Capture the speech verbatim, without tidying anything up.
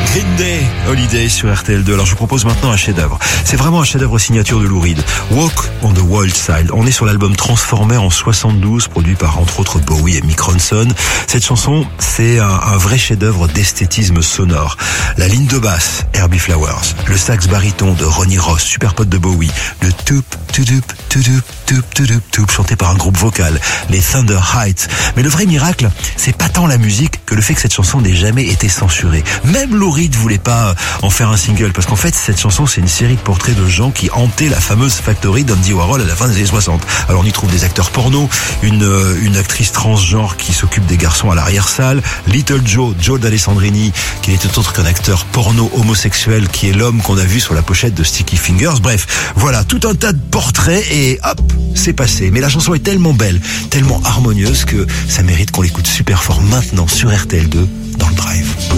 Green Day, Holiday sur R T L deux. Alors je vous propose maintenant un chef-d'œuvre. C'est vraiment un chef-d'œuvre signature de Lou Reed. Walk on the Wild Side. On est sur l'album Transformer en soixante-douze, produit par entre autres Bowie et Mick Ronson. Cette chanson, c'est un, un vrai chef-d'œuvre d'esthétisme sonore. La ligne de basse, Herbie Flowers. Le sax baryton de Ronnie Ross, super pote de Bowie. Le toup, toup, toup, toup, toup, toup, chanté par un groupe vocal. Les Thunder Heights. Mais le vrai miracle, c'est pas tant la musique que le fait que cette chanson n'ait jamais été censurée. Même Lou Reed voulait pas en faire un single, parce qu'en fait, cette chanson, c'est une série de portraits de gens qui hantaient la fameuse factory d'Andy Warhol à la fin des années soixante. Alors on y trouve des acteurs porno, une, une actrice transgenre qui s'occupe des garçons à l'arrière-salle, Little Joe, Joe d'Alessandrini, qui n'était autre qu'un acteur porno homosexuel, qui est l'homme qu'on a vu sur la pochette de Sticky Fingers. Bref, voilà, tout un tas de portraits et hop, c'est passé. Mais la chanson est tellement belle, tellement harmonieuse que ça mérite qu'on l'écoute super fort maintenant sur R T L deux dans le Drive.